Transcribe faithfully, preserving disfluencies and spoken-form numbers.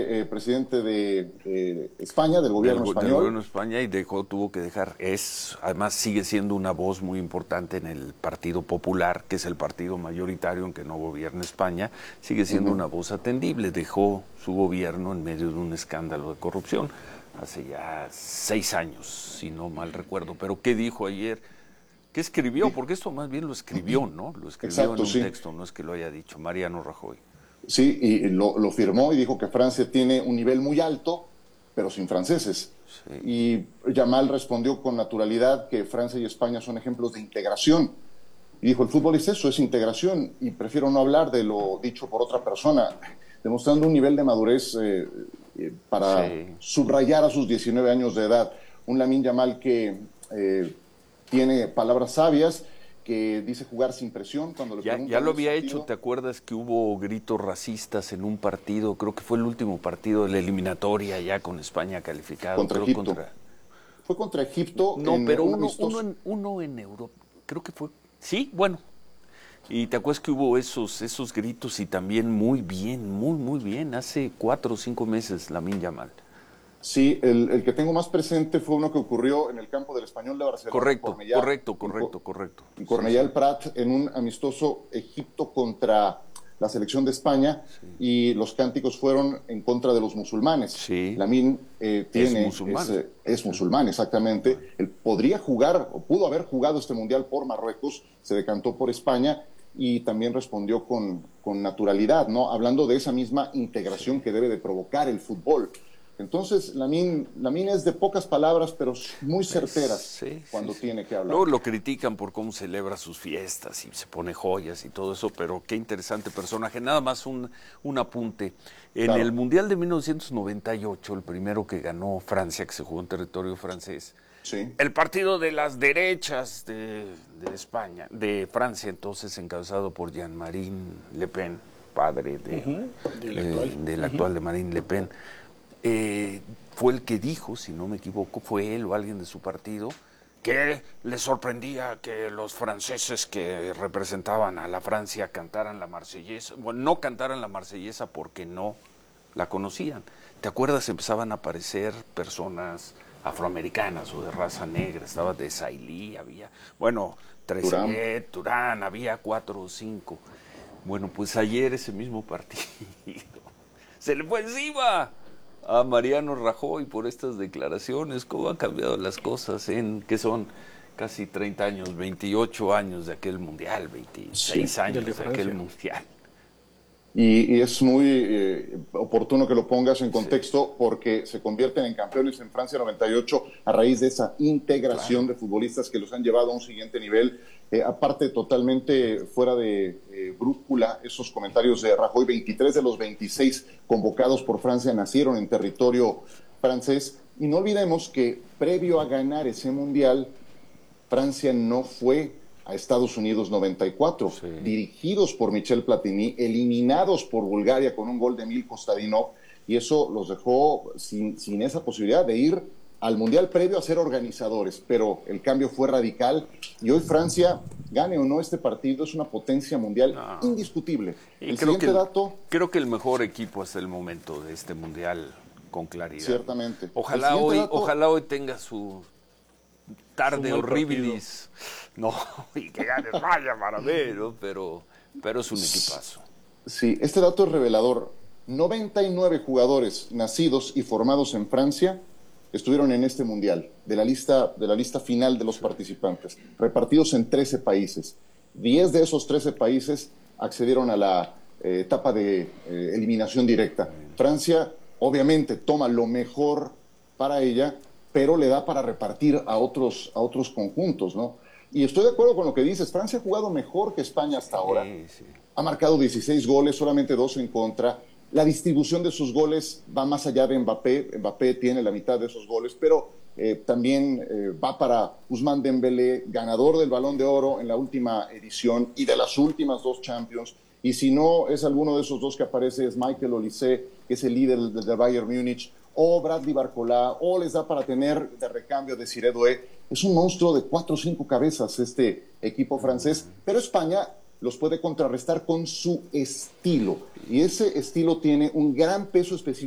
fue eh, presidente de eh, España, del gobierno del, español. Del gobierno de España y dejó, tuvo que dejar. Es, además sigue siendo una voz muy importante en el Partido Popular, que es el partido mayoritario en que no gobierna España. Sigue siendo uh-huh. una voz atendible. Dejó su gobierno en medio de un escándalo de corrupción hace ya seis años, si no mal recuerdo. Pero ¿qué dijo ayer? ¿Qué escribió? Porque esto más bien lo escribió, ¿no? Lo escribió Exacto, en un sí. texto, no es que lo haya dicho Mariano Rajoy. Sí, y lo, lo firmó y dijo que Francia tiene un nivel muy alto, pero sin franceses. Sí. Y Yamal respondió con naturalidad que Francia y España son ejemplos de integración. Y dijo, el fútbol es eso, es integración, y prefiero no hablar de lo dicho por otra persona, demostrando un nivel de madurez eh, eh, para sí. subrayar a sus diecinueve años de edad. Un Lamine Yamal que eh, tiene palabras sabias, que dice jugar sin presión. Cuando le ya, ya lo había hecho, ¿te acuerdas que hubo gritos racistas en un partido? Creo que fue el último partido de la eliminatoria ya con España calificado. Contra creo Egipto. Contra... Fue contra Egipto. No, en pero un uno, uno, en, uno en Europa, creo que fue... Sí, bueno. Y te acuerdas que hubo esos, esos gritos y también muy bien, muy, muy bien, hace cuatro o cinco meses, Lamine Yamal. Sí, el, el que tengo más presente fue uno que ocurrió en el campo del Español de Barcelona. Correcto, en Cornellà, correcto, correcto, en, correcto. En Cornellà sí, el Prat, sí. en un amistoso Egipto contra la selección de España, sí. y los cánticos fueron en contra de los musulmanes. Sí. Lamine eh, tiene, es musulmán. Es, es musulmán, exactamente. Él podría jugar, o pudo haber jugado este mundial por Marruecos, se decantó por España y también respondió con, con naturalidad, ¿no? Hablando de esa misma integración que debe de provocar el fútbol. Entonces, Lamine, Lamine es de pocas palabras, pero muy certeras sí, cuando sí, tiene que hablar. Luego lo critican por cómo celebra sus fiestas y se pone joyas y todo eso, pero qué interesante personaje. Nada más un, un apunte. En claro. el Mundial de mil novecientos noventa y ocho, el primero que ganó Francia, que se jugó en territorio francés, sí. el partido de las derechas de, de España, de Francia, entonces encabezado por Jean-Marie Le Pen, padre de, uh-huh. del actual, eh, del actual uh-huh. de Marine Le Pen, Eh, fue el que dijo, si no me equivoco, fue él o alguien de su partido, que le sorprendía que los franceses que representaban a la Francia cantaran la marsellesa, bueno, no cantaran la marsellesa porque no la conocían. ¿Te acuerdas? Empezaban a aparecer personas afroamericanas o de raza negra, estaba de Sailly, había, bueno, Trezeguet, Turán, había cuatro o cinco. Bueno, pues ayer ese mismo partido se le fue encima a Mariano Rajoy por estas declaraciones. ¿Cómo han cambiado las cosas en que son casi treinta años, veintiocho años de aquel mundial, veintiséis sí, años de, de aquel mundial? Y, y es muy eh, oportuno que lo pongas en contexto, sí. porque se convierten en campeones en Francia noventa y ocho a raíz de esa integración claro. de futbolistas que los han llevado a un siguiente nivel. Eh, aparte, totalmente fuera de eh, brújula, esos comentarios de Rajoy. Veintitrés de los veintiséis convocados por Francia nacieron en territorio francés. Y no olvidemos que previo a ganar ese mundial, Francia no fue a Estados Unidos noventa y cuatro, sí. dirigidos por Michel Platini, eliminados por Bulgaria con un gol de Emil Kostadinov, y eso los dejó sin, sin esa posibilidad de ir al Mundial previo a ser organizadores, pero el cambio fue radical, y hoy Francia, gane o no este partido, es una potencia mundial no. indiscutible. Y el creo siguiente que el, dato... Creo que el mejor equipo hasta el momento de este Mundial, con claridad. Ciertamente. Ojalá hoy, dato, ojalá hoy tenga su... tarde horribilis, no, y que gane vaya para ver, ¿no? pero, pero es un equipazo. Sí, este dato es revelador. noventa y nueve jugadores nacidos y formados en Francia estuvieron en este mundial, de la lista, de la lista final de los sí. participantes, repartidos en trece países. diez de esos trece países accedieron a la eh, etapa de eh, eliminación directa. Francia, obviamente, toma lo mejor para ella, pero le da para repartir a otros, a otros conjuntos, ¿no? Y estoy de acuerdo con lo que dices. Francia ha jugado mejor que España hasta ahora. Sí, sí. Ha marcado dieciséis goles, solamente dos en contra. La distribución de sus goles va más allá de Mbappé. Mbappé tiene la mitad de esos goles, pero eh, también eh, va para Ousmane Dembélé, ganador del Balón de Oro en la última edición y de las últimas dos Champions. Y si no es alguno de esos dos que aparece, es Michael Olise, que es el líder del, del Bayern Múnich, o Bradley Barcola, o les da para tener de recambio de Desiré Doué. Es un monstruo de cuatro o cinco cabezas este equipo francés, pero España los puede contrarrestar con su estilo, y ese estilo tiene un gran peso específico